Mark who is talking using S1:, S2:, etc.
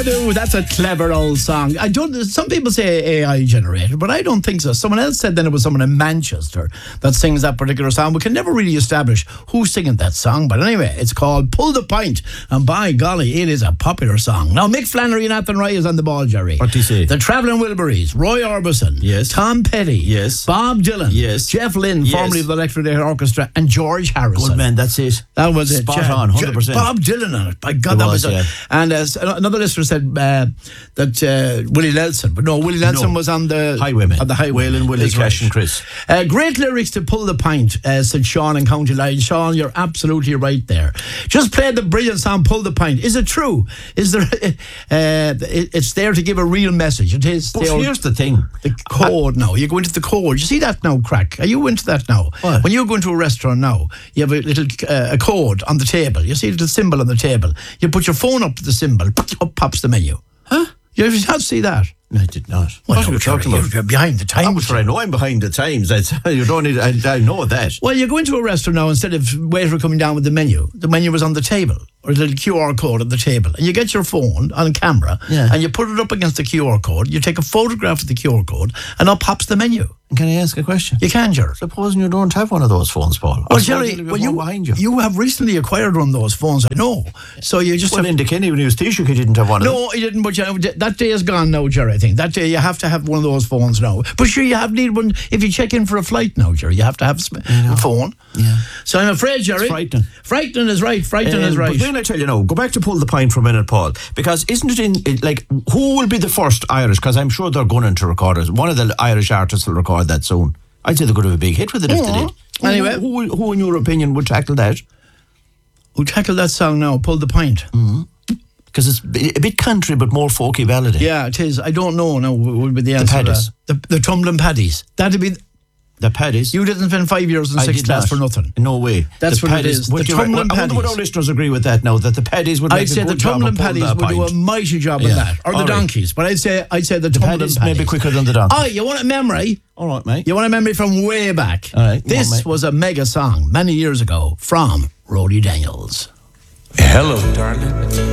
S1: Amadou, that's a clever old song. Some people say AI generated, but I don't think so. Someone else said then it was someone in Manchester that sings that particular song. We can never really establish who's singing that song, but anyway, it's called Pull the Pint, and by golly, it is a popular song. Now, Mick Flannery and Nathan Ray is on the ball, Jerry.
S2: What do you say?
S1: The Travelling Wilburys, Roy Orbison,
S2: yes,
S1: Tom Petty,
S2: yes,
S1: Bob Dylan,
S2: yes,
S1: Jeff Lynne,
S2: yes,
S1: formerly of the Electric Light Orchestra, and George Harrison.
S2: Good man, that's it.
S1: That was it.
S2: Spot on, 100%.
S1: Bob Dylan on it. By God, that was it.
S2: Yeah.
S1: And another listener said that Willie Nelson, but no, Willie Nelson was on the
S2: Highwaymen.
S1: On the Highwaymen.
S2: Waylon, Willie, Cash and Chris.
S1: Great lyrics to Pull the Pint, said Sean in County Line. Sean, you're absolutely right there. Just played the brilliant song Pull the Pint. Is it true? Is there? It's there to give a real message. It is.
S2: But here's the thing.
S1: The code now. You go into the code. You see that now, Crack? Are you into that now?
S2: What?
S1: When you go into a restaurant now, you have a little a code on the table. You see a little symbol on the table. You put your phone up to the symbol. Up pops the menu.
S2: Huh?
S1: You did not see that?
S2: No, I did not.
S1: Well,
S2: What are you talking about?
S1: You're behind the times.
S2: I'm sure I know I'm behind the times. You don't need. I know that.
S1: Well, you go into a restaurant now, instead of waiter coming down with the menu was on the table, or a little QR code on the table, and you get your phone on camera, and you put it up against the QR code. You take a photograph of the QR code, and up pops the menu.
S2: Can I ask a question?
S1: You can, Jerry.
S2: Supposing you don't have one of those phones, Paul.
S1: Well, Jerry,
S2: behind you.
S1: You have recently acquired one of those phones. I know. So you just
S2: in Kenny when he was Taoiseach, he didn't have one of them.
S1: No, he didn't. But that day is gone now, Jerry. I think that day you have to have one of those phones now. But sure, you need one if you check in for a flight now, Jerry. You have to have a phone.
S2: Yeah.
S1: So I'm afraid, Jerry.
S2: It's frightening.
S1: Frightening is right. Frightening is right.
S2: But then I tell you now, go back to Pull the Pint for a minute, Paul, because isn't it like who will be the first Irish? Because I'm sure they're going to record it. One of the Irish artists will record that soon. I'd say they could have a big hit with it if they did.
S1: Anyway,
S2: who in your opinion would tackle that?
S1: Who tackle that song now? Pull the Pint.
S2: Because it's a bit country, but more folky ballady.
S1: Yeah, it is. I don't know now. Would be the answer.
S2: The Paddies.
S1: The Tumbling Paddies. That'd be.
S2: The Paddies.
S1: You didn't spend 5 years in sixth class for nothing.
S2: No way.
S1: That's what it is. The Tumbling Paddies.
S2: I wonder would our listeners agree with that now, that the Paddies would make a good job.
S1: I'd say the Tumbling Paddies would do a mighty job in that. Or the Donkeys. But I'd say the Tumbling Paddies.
S2: Maybe quicker than the Donkeys.
S1: Oh, you want a memory?
S2: All right, mate.
S1: You want a memory from way back?
S2: All right.
S1: This was a mega song many years ago from Roddy Daniels.
S3: Hello, darling.